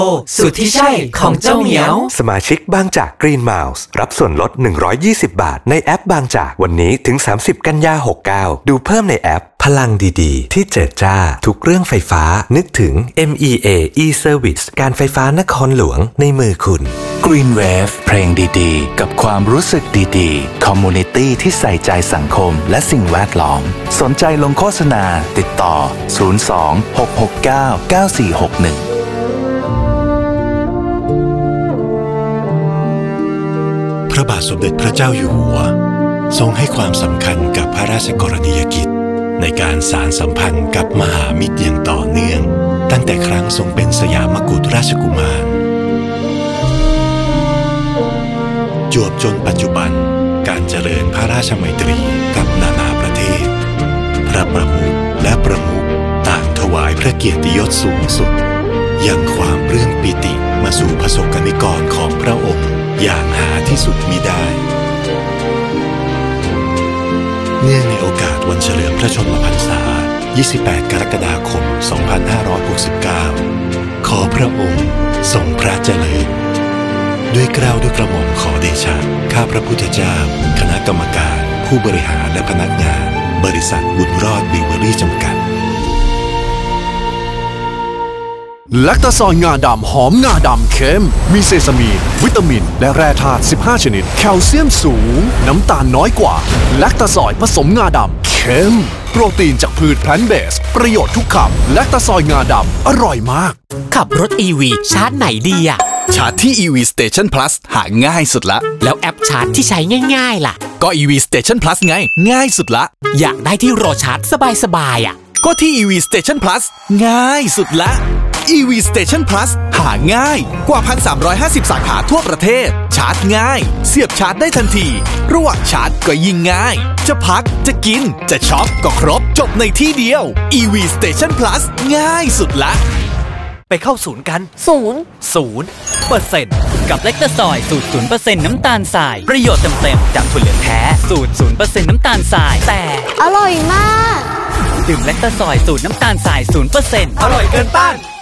สูตรที่ใช่ของเจ้าเหมียวสมาชิกบางจาก Green Mouse รับส่วนลด120 บาทในแอปบางจากวันนี้ถึง30 กันยา69ดูเพิ่มในแอปพลังดีๆที่เจิดจ้าทุกเรื่องไฟฟ้านึกถึง MEA e-Service การไฟฟ้านครหลวงในมือคุณ Green Wave เพลงดีๆกับความรู้สึกดีๆ Community ที่ใส่ใจสังคมและสิ่งแวดล้อมสนใจลงโฆษณาติดต่อ02-669-9461 พระบาทสมเด็จพระเจ้าอยู่หัวทรงให้ความสำคัญกับพระราชกรณียกิจในการสานสัมพันธ์กับมหามิตรอย่างต่อเนื่องตั้งแต่ครั้งทรงเป็นสยามกุฎราชกุมารจวบจนปัจจุบันการเจริญพระราชมัยตรีกับนานาประเทศพระประมุขและประมุขต่างถวายพระเกียรติยศสูงสุดยังความปลื้มปิติมาสู่ประสบกนิกรของพระองค์อย่างหาที่สุดมิได้เนื่องในโอกาสวันเฉลิมพระชนมพรรษา 28 กรกฎาคม 2569 ขอพระองค์ทรงพระเจริญด้วยเกล้าด้วยกระหม่อมขอเดชะข้าพระพุทธเจ้าคณะกรรมการผู้บริหารและพนักงานบริษัทบุญรอดบิวเวอรี่จำกัดแลคตาซอยงาดำหอมงาดำเข้มมีเซซามีวิตามินและแร่ธาตุ15ชนิดแคลเซียมสูงน้ำตาลน้อยกว่าแลคตาซอยผสมงาดำเข้มโปรตีนจากพืชแพลนต์เบสประโยชน์ทุกคำแลคตาซอยงาดำอร่อยมากขับรถ EV ชาร์จไหนดีอะชาร์จที่ EV Station Plus หาง่ายสุดละแล้วแอปชาร์จที่ใช้ง่ายๆล่ะก็ EV Station Plus ไงง่ายสุดละอยากได้ที่รอชาร์จสบายๆอะก็ที่ EV Station Plus ง่ายสุดละ EV Station Plus หาง่ายกว่า 1,350 สาขาทั่วประเทศชาร์จง่ายเสียบชาร์จได้ทันทีระหว่างชาร์จก็ยิ่งง่ายจะพักจะกินจะช็อปก็ครบจบในที่เดียว EV Station Plus ง่ายสุดละไปเข้าศูนย์กัน0%กับเล็กตาซอยสูตร 0% น้ำตาลทรายประโยชน์เต็มๆจากถั่วเหลืองแท้สูตร 0% น้ำตาลทรายแต่อร่อยมากดื่มเล็กตาซอยสูตรน้ำตาลทราย 0% อร่อยเกินต้าน